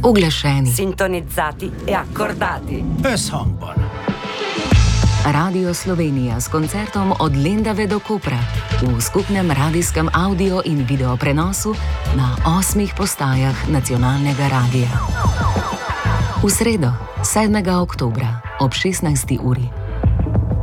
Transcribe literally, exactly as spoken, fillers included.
Uglašeni, sintonizzati e accordati. Összhangban. Radio Slovenija s koncertom od Lendave do Kopra v skupnem radijskem audio in video prenosu na osmih postajah nacionalnega radija. V sredo, sedmega oktobra ob šestnajsti uri.